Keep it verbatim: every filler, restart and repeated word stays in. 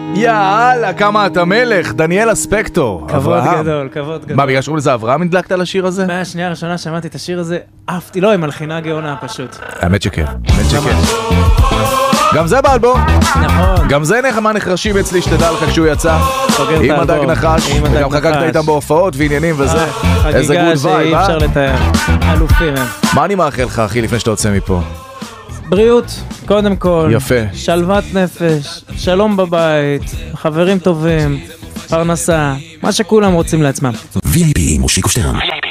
יאללה, כמה אתה מלך, דניאל אספקטור. כבוד גדול, כבוד גדול. מה, בגלל שקוראים לזה אברהם נדלקת על השיר הזה? מהשנייה הראשונה שמעתי את השיר הזה, עפתי, לא, עם מלחינה גאונה פשוט. האמת שכן, האמת שכן. גם זה באלבום. נכון. גם זה נחמה נחרשים אצלי, שתדע לך כשהוא יצא. עם הדג נחש, וגם חגגת איתם בהופעות ועניינים וזה. איזה גוד וייב, חגיגה שאי אפשר לתאר. אלופים הם. מה אני מאחל לך, אחי, לפני שאתה יוצא מפה? בריאות, קודם כל. יפה. שלוות נפש, שלום בבית, חברים טובים, פרנסה, מה שכולם רוצים לעצמם. וי איי פי מושיקו שטרן.